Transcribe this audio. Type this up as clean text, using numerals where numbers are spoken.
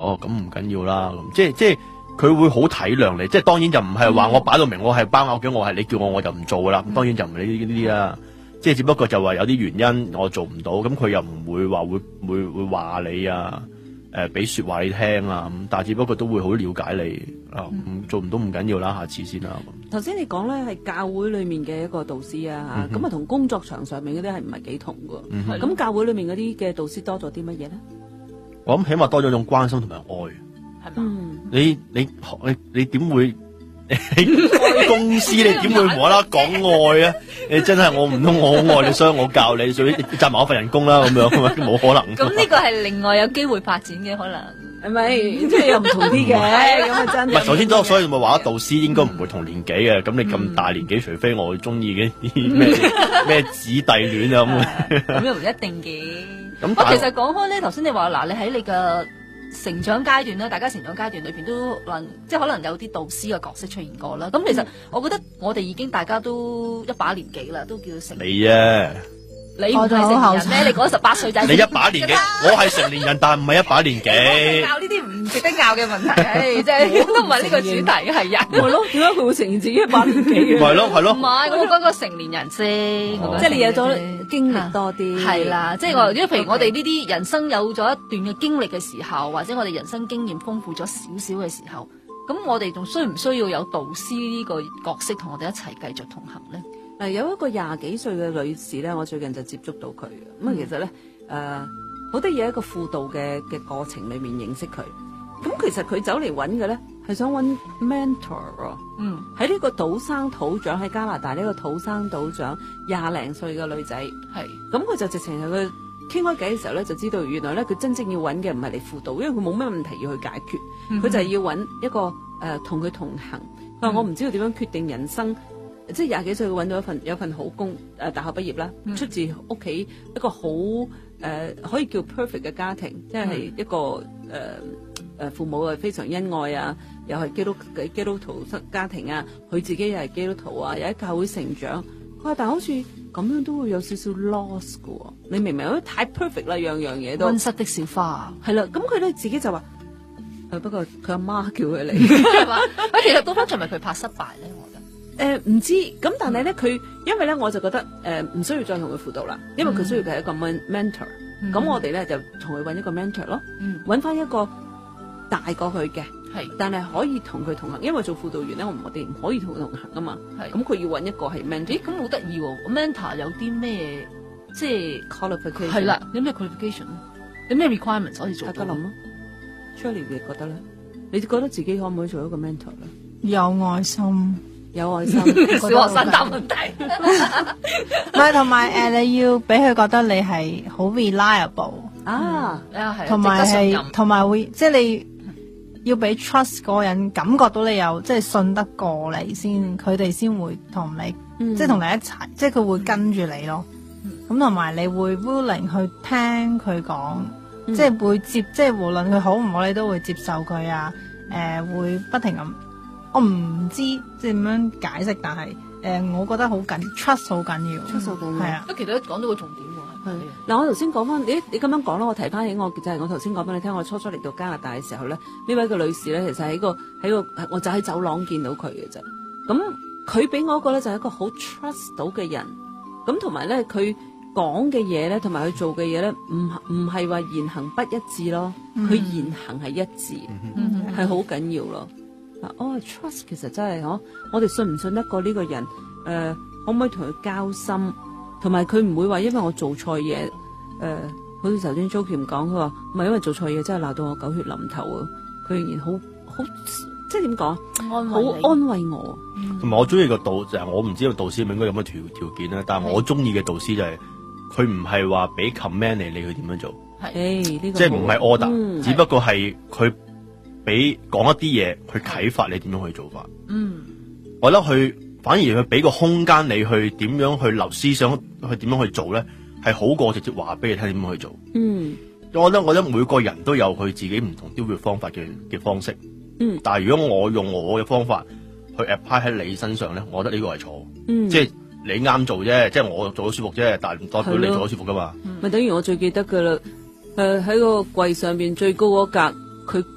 哦，咁唔緊要啦，咁即係佢會好體諒你，即係當然就唔係話我擺到明我係包拗嘅，我係你叫我就唔做噶啦，當然就唔係呢啲啦，即係只不過就話有啲原因我做唔到，咁佢又唔會話會話你啊，俾說話你聽啊，咁但係只不過都會好了解你啊，做唔到唔緊要啦，下次先啦。 頭先你講咧係教會裏面嘅一個導師啊，咁啊同工作場上面嗰啲係唔係幾同㗎？咁教會裏面嗰啲嘅導師多咗啲乜嘢咧？ 我諗起碼多咗種關心同埋愛。 係嘛？ 你點會開公司？你點會無啦啦講愛啊？你真係我唔通我好愛你，所以我教你，所以你賺埋我份人工啦咁樣，冇可能。 咁呢個係另外有機會發展嘅可能， 係咪？即係又唔同啲嘅，咁啊真。唔係， 首先所以咪話導師應該唔會同年紀嘅，咁你咁大年紀，除非我中意嘅啲咩子弟戀啊咁又唔一定嘅。咁其實講開咧，頭先你話嗱，你喺你嘅成長階段啦，大家成長階段裏邊都即係可能有啲導師嘅角色出現過啦。咁其實我覺得我哋已經大家都一把年紀啦，都叫成你啊， 你唔係成年人咩？你講18歲仔， 你一把年紀，我係成年人，但唔係一把年紀。 拗呢啲唔值得拗嘅問題，即係都唔係呢個主題，係人。 係咯，點解佢會承認自己一把年紀嘅？ 係咯係咯。 唔係，我講個成年人先， 即係你有咗經歷多啲。 係啦，即係我，因為譬如我哋呢啲人生有咗一段嘅經歷嘅時候，或者我哋人生經驗豐富咗少少嘅時候，咁我哋仲需唔需要有導師呢個角色同我哋一齊繼續同行咧？ 有一個20幾歲嘅女士咧，我最近就接觸到佢。咁其實咧，好得意喺一個輔導嘅過程裏面認識佢。咁其實佢走嚟揾嘅咧，係想揾 mentor。喺呢個土生土長喺加拿大呢個土生土長20零歲嘅女仔。係。咁佢就直情係佢傾開偈嘅時候咧，就知道原來咧佢真正要揾嘅唔係嚟輔導，因為佢冇咩問題要去解決。佢就係要揾一個同佢同行。佢話我唔知道點樣決定人生。即係20幾歲，佢揾到有份好工，大學畢業啦，出自屋企一個好可以叫 perfect 嘅家庭，即係一個父母係非常恩愛啊，又係基督徒家庭啊，佢自己又係基督徒啊，又喺教會成長。佢話但係好似咁樣都會有少少 loss 㗎喎，你明唔明？太 perfect 啦，樣樣嘢都。 溫室的小花係啦，咁佢咧自己就話不過佢阿媽叫佢嚟，係嘛？ 其實倒翻轉咪佢怕失敗咧，我覺得。 唔知咁，但係咧佢，因為咧我就覺得唔需要再同佢輔導啦，因為佢需要嘅係一個 mentor。咁我哋咧就同佢揾一個 mentor 咯，揾翻一個大過佢嘅，但係可以同佢同行。因為做輔導員咧，我哋唔可以同佢同行啊嘛。咁佢要揾一個係 mentor。 咁好得意喎 mentor 有啲咩即係 qualification？ 係啦，有咩 qualification 有咩 requirements 可以做到？ 大家諗咯 Shirley 你覺得咧？你覺得自己可唔可以做一個 mentor 咧？ 有愛心。 有愛心， 小學生答問題。 唔係，同埋你要俾佢覺得你係好 reliable 啊， 同埋會即係你要俾 trust 嗰個人感覺到你有即係信得過你先，佢哋先會同你即係同你一齊，即係佢會跟住你咯。咁同埋你會 willing 去聽佢講，即係會即係無論佢好唔好，你都會接受佢啊。會不停咁。我唔知即係點樣解釋，但係我覺得好緊 trust 好緊要 ，trust 好緊要。 係啊， 都其實都講到個重點喎。 係嗱，我頭先講翻，你咁樣講啦，我提翻起我就係我頭先講俾你聽，我初嚟到加拿大嘅時候咧，呢位嘅女士咧，其實喺個我就喺走廊見到佢嘅啫。咁佢俾我一個咧就係一個好 trust 到嘅人。咁同埋咧，佢講嘅嘢咧，同埋佢做嘅嘢咧，唔係話言行不一致咯，佢言行係一致，係好緊要咯。trust 其實真係我哋信唔信得過呢個人？可唔可以同佢交心？同埋佢唔會話因為我做錯嘢，好似頭先 Joakim 講，佢話唔係因為做錯嘢，真係鬧到我狗血淋頭啊！佢仍然好即係點講？好安慰我。 同埋我中意個導就係我唔知道導師應該有乜條件啦，但係我中意嘅導師就係佢唔係話俾 command 你去點樣做， 呢個即係唔係 order，只不過係佢。俾講一啲嘢去啟發你點樣去做法，我覺得佢反而佢俾個空間你去點樣去留思想，去點樣去做咧，係好過直接話俾你聽點樣去做。我覺得每個人都有佢自己唔同雕嘅方法嘅方式，但係如果我用我嘅方法去 apply 喺你身上咧，我覺得呢個係錯，即係你啱做啫，即係我做得舒服啫，但係唔代表你做得舒服噶嘛。 咪等於我最記得噶啦，喺個櫃上邊最高嗰格。佢